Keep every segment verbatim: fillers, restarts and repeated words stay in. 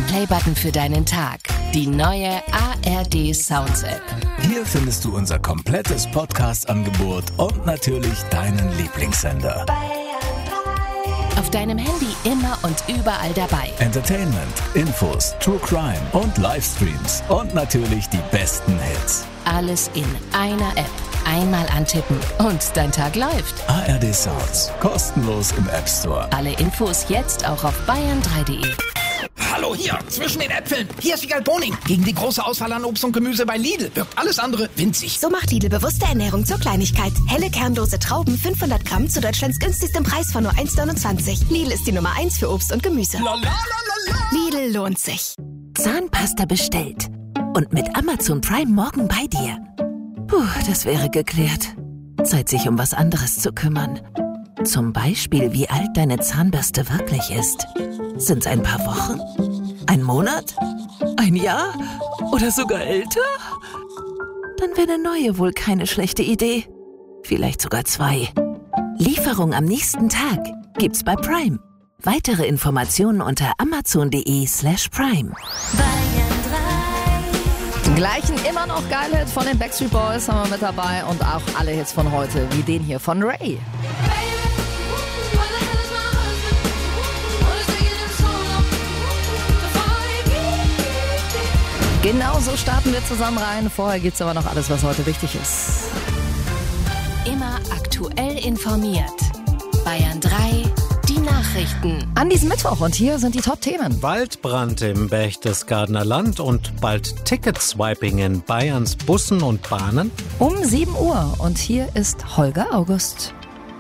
den Playbutton für deinen Tag. Die neue A R D Sounds App. Hier findest du unser komplettes Podcast-Angebot und natürlich deinen Lieblingssender. Auf deinem Handy immer und überall dabei. Entertainment, Infos, True Crime und Livestreams und natürlich die besten Hits. Alles in einer App. Einmal antippen und dein Tag läuft. A R D Sounds. Kostenlos im App Store. Alle Infos jetzt auch auf bayern drei punkt de. Hallo hier, zwischen den Äpfeln. Hier ist Wiegald Boning. Gegen die große Auswahl an Obst und Gemüse bei Lidl wirkt alles andere winzig. So macht Lidl bewusste Ernährung zur Kleinigkeit. Helle kernlose Trauben, fünfhundert Gramm zu Deutschlands günstigstem Preis von nur eins neunundzwanzig. Lidl ist die Nummer eins für Obst und Gemüse. La, la, la, la. Lidl lohnt sich. Zahnpasta bestellt. Und mit Amazon Prime morgen bei dir. Puh, das wäre geklärt. Zeit, sich um was anderes zu kümmern. Zum Beispiel, wie alt deine Zahnbürste wirklich ist. Sind's ein paar Wochen? Ein Monat? Ein Jahr? Oder sogar älter? Dann wäre eine neue wohl keine schlechte Idee. Vielleicht sogar zwei. Lieferung am nächsten Tag gibt's bei Prime. Weitere Informationen unter amazon.de slash prime. Den gleichen immer noch geile Hit von den Backstreet Boys haben wir mit dabei und auch alle Hits von heute, wie den hier von Ray. Genau so starten wir zusammen rein. Vorher gibt's aber noch alles, was heute wichtig ist. Immer aktuell informiert. Bayern drei, die Nachrichten. An diesem Mittwoch und hier sind die Top-Themen. Waldbrand im Berchtesgadener Land und bald Ticketswiping in Bayerns Bussen und Bahnen. Um sieben Uhr und hier ist Holger August.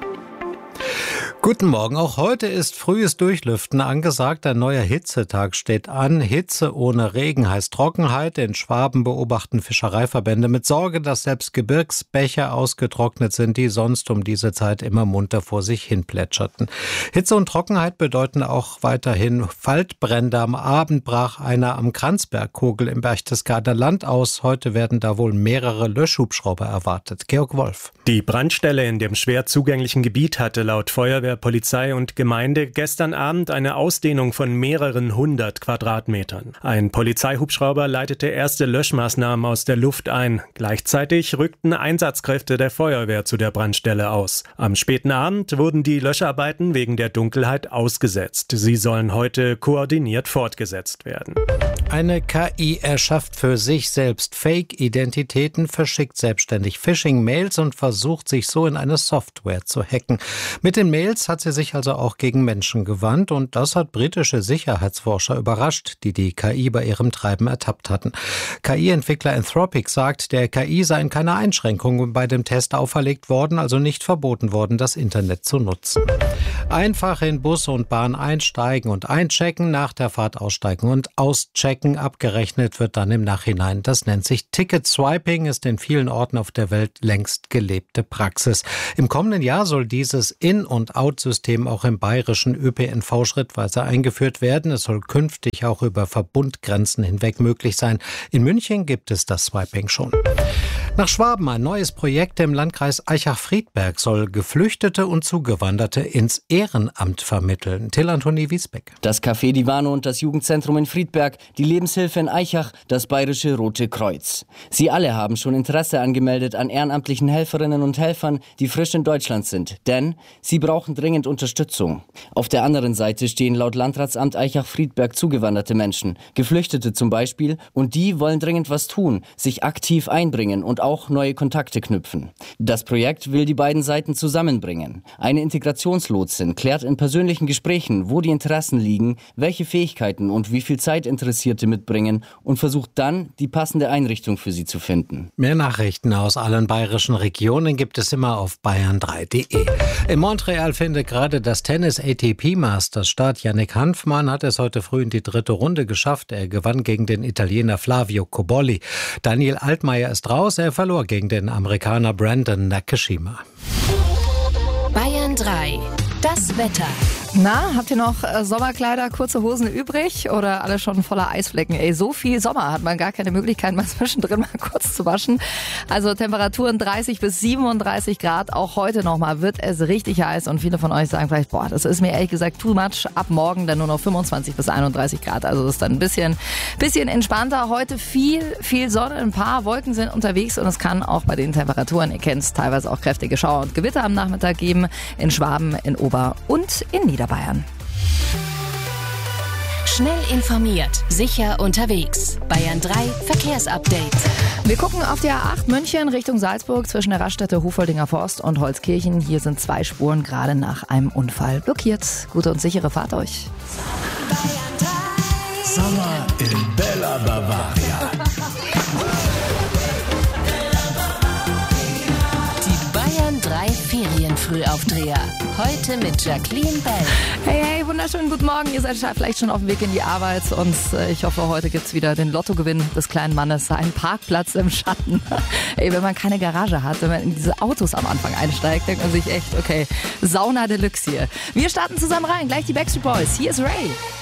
Guten Morgen, auch heute ist frühes Durchlüften angesagt. Ein neuer Hitzetag steht an. Hitze ohne Regen heißt Trockenheit. In Schwaben beobachten Fischereiverbände mit Sorge, dass selbst Gebirgsbäche ausgetrocknet sind, die sonst um diese Zeit immer munter vor sich hin plätscherten. Hitze und Trockenheit bedeuten auch weiterhin Waldbrände. Am Abend brach einer am Kranzbergkogel im Berchtesgadener Land aus. Heute werden da wohl mehrere Löschhubschrauber erwartet. Georg Wolf. Die Brandstelle in dem schwer zugänglichen Gebiet hatte laut Feuerwehr, Polizei und Gemeinde gestern Abend eine Ausdehnung von mehreren hundert Quadratmetern. Ein Polizeihubschrauber leitete erste Löschmaßnahmen aus der Luft ein. Gleichzeitig rückten Einsatzkräfte der Feuerwehr zu der Brandstelle aus. Am späten Abend wurden die Löscharbeiten wegen der Dunkelheit ausgesetzt. Sie sollen heute koordiniert fortgesetzt werden. Eine K I erschafft für sich selbst Fake-Identitäten, verschickt selbstständig Phishing-Mails und versucht, sich so in eine Software zu hacken. Mit den Mails hat sie sich also auch gegen Menschen gewandt und das hat britische Sicherheitsforscher überrascht, die die K I bei ihrem Treiben ertappt hatten. K I-Entwickler Anthropic sagt, der K I seien keine Einschränkungen bei dem Test auferlegt worden, also nicht verboten worden, das Internet zu nutzen. Einfach in Bus und Bahn einsteigen und einchecken, nach der Fahrt aussteigen und auschecken. Abgerechnet wird dann im Nachhinein. Das nennt sich Ticket-Swiping, ist in vielen Orten auf der Welt längst gelebte Praxis. Im kommenden Jahr soll dieses In- und Out-System auch im bayerischen Ö P N V schrittweise eingeführt werden. Es soll künftig auch über Verbundgrenzen hinweg möglich sein. In München gibt es das Swiping schon. Nach Schwaben ein neues Projekt im Landkreis Aichach-Friedberg soll Geflüchtete und Zugewanderte ins Ehrenamt vermitteln. Till Antoni Wiesbeck. Das Café Divano und das Jugendzentrum in Friedberg, die Lebenshilfe in Aichach, das Bayerische Rote Kreuz. Sie alle haben schon Interesse angemeldet an ehrenamtlichen Helferinnen und Helfern, die frisch in Deutschland sind. Denn sie brauchen dringend Unterstützung. Auf der anderen Seite stehen laut Landratsamt Aichach-Friedberg zugewanderte Menschen, Geflüchtete zum Beispiel, und die wollen dringend was tun, sich aktiv einbringen und auch neue Kontakte knüpfen. Das Projekt will die beiden Seiten zusammenbringen. Eine Integrationslotsin klärt in persönlichen Gesprächen, wo die Interessen liegen, welche Fähigkeiten und wie viel Zeit Interessierte mitbringen und versucht dann, die passende Einrichtung für sie zu finden. Mehr Nachrichten aus allen bayerischen Regionen gibt es immer auf bayern drei punkt de. In Montreal findet gerade das Tennis-A T P Masters statt. Yannick Hanfmann hat es heute früh in die dritte Runde geschafft. Er gewann gegen den Italiener Flavio Cobolli. Daniel Altmaier ist raus. Er verlor gegen den Amerikaner Brandon Nakashima. Bayern drei. Das Wetter. Na, habt ihr noch äh, Sommerkleider, kurze Hosen übrig oder alle schon voller Eisflecken? Ey, so viel Sommer hat man gar keine Möglichkeit, mal zwischendrin mal kurz zu waschen. Also Temperaturen dreißig bis siebenunddreißig Grad. Auch heute nochmal wird es richtig heiß und viele von euch sagen vielleicht, boah, das ist mir ehrlich gesagt too much. Ab morgen dann nur noch fünfundzwanzig bis einunddreißig Grad. Also das ist dann ein bisschen, bisschen entspannter. Heute viel, viel Sonne, ein paar Wolken sind unterwegs und es kann auch bei den Temperaturen, ihr kennt es, teilweise auch kräftige Schauer und Gewitter am Nachmittag geben. In Schwaben, in Ober- und in Niederbayern. Bayern. Schnell informiert, sicher unterwegs. Bayern drei Verkehrsupdate. Wir gucken auf die A acht München Richtung Salzburg zwischen der Raststätte Hofoldinger Forst und Holzkirchen. Hier sind zwei Spuren gerade nach einem Unfall blockiert. Gute und sichere Fahrt euch. Sommer in Bella Bavaria. Die Bayern drei Ferienfrühaufdreher. Heute mit Jacqueline Bell. Hey, hey, wunderschönen guten Morgen. Ihr seid vielleicht schon auf dem Weg in die Arbeit und ich hoffe, heute gibt's wieder den Lottogewinn des kleinen Mannes. Einen Parkplatz im Schatten. Ey, wenn man keine Garage hat, wenn man in diese Autos am Anfang einsteigt, denkt man sich echt, okay, Sauna Deluxe hier. Wir starten zusammen rein. Gleich die Backstreet Boys. Hier ist Ray.